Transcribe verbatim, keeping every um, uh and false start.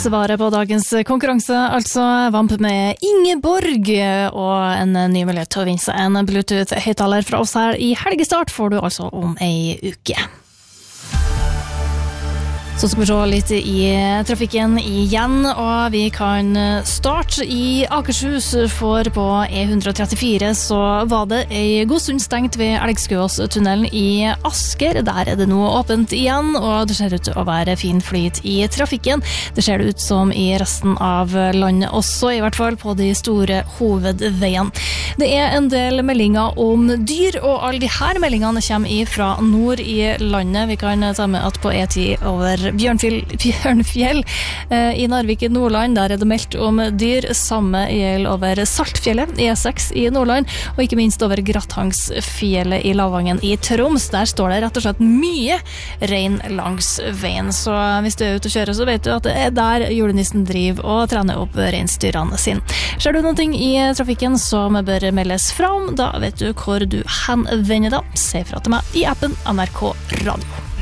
Svaret på dagens konkurranse, altså Vamp med Ingeborg, og en ny mulighet til å vinne seg en Bluetooth-høyttaler fra oss her i helgestart får du altså om ei uke. Så skal vi se litt i trafikken igjen, og vi kan starte i Akershus, for på E ett trettifire så var det en god stund stengt ved Elgskøåstunnelen i Asker. Der er det nå åpent igjen, og det ser ut til å være fin flyt i trafikken. Det ser det ut som i resten av landet også, i hvert fall på de store hovedveiene. Det er en del meldinger om dyr, og alle de her meldingene kommer fra nord i landet. Vi kan ta med at på E ti over Bjørnfjell, Bjørnfjell eh, i Narvik i Nordland, der er det meldt om dyr. Samme gjelder over Saltfjellet, E seks i Nordland, og ikke minst over Grattangsfjellet i Lavangen i Troms. Der står det rett og slett mye rein langs veien, så hvis du er ute og kjører så vet du at det er der julenissen driver og trener opp reinsdyrene sin. Ser du noe i trafikken som bør meldes fra om, da vet du hvor du henvender da. Se fra til meg i appen N R K Radio.